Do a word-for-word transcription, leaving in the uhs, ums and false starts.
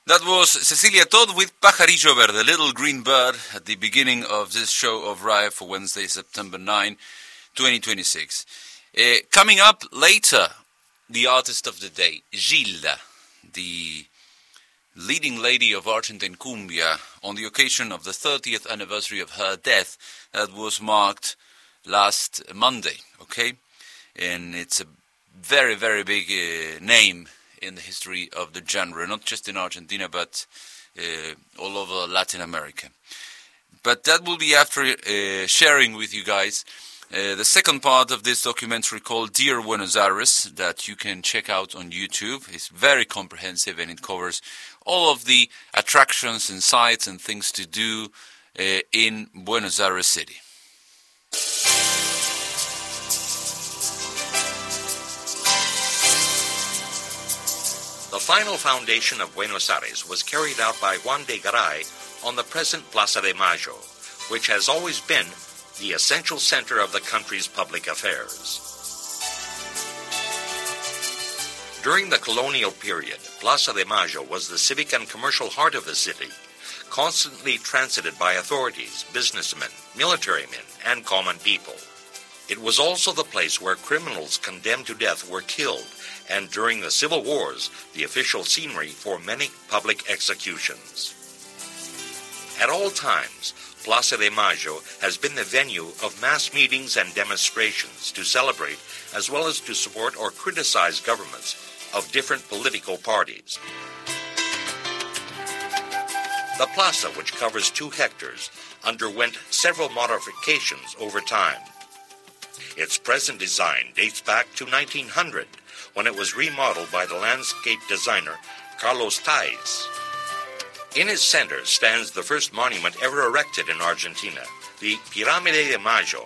That was Cecilia Todd with Pajarillo Verde, Little Green Bird, at the beginning of this show of R I A for Wednesday, September ninth, twenty twenty-six. Uh, coming up later, the artist of the day, Gilda, the leading lady of Argentine cumbia, on the occasion of the thirtieth anniversary of her death that was marked last Monday, okay? And it's a very, very big uh, name in the history of the genre, not just in Argentina, but uh, all over Latin America. But that will be after uh, sharing with you guys uh, the second part of this documentary called Dear Buenos Aires, that you can check out on YouTube. It's very comprehensive and it covers all of the attractions and sites and things to do uh, in Buenos Aires City. The final foundation of Buenos Aires was carried out by Juan de Garay on the present Plaza de Mayo, which has always been the essential center of the country's public affairs. During the colonial period, Plaza de Mayo was the civic and commercial heart of the city, constantly transited by authorities, businessmen, military men, and common people. It was also the place where criminals condemned to death were killed, and during the civil wars, the official scenery for many public executions. At all times, Plaza de Mayo has been the venue of mass meetings and demonstrations to celebrate as well as to support or criticize governments of different political parties. The plaza, which covers two hectares, underwent several modifications over time. Its present design dates back to nineteen hundred, when it was remodeled by the landscape designer Carlos Taiz. In its center stands the first monument ever erected in Argentina, the Pirámide de Mayo,